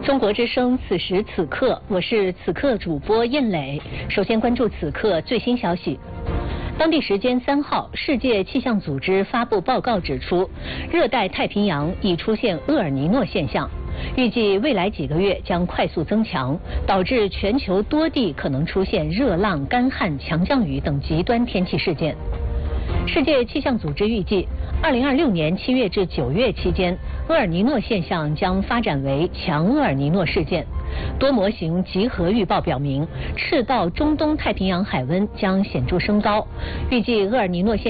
中国之声，此时此刻，我是此刻主播燕磊。首先关注此刻最新消息。当地时间3号，世界气象组织发布报告指出，热带太平洋已出现厄尔尼诺现象，预计未来几个月将快速增强，导致全球多地可能出现热浪、干旱、强降雨等极端天气事件。世界气象组织预计，2026年7月至9月期间，厄尔尼诺现象将发展为强厄尔尼诺事件。多模型集合预报表明，赤道中东太平洋海温将显著升高，预计厄尔尼诺现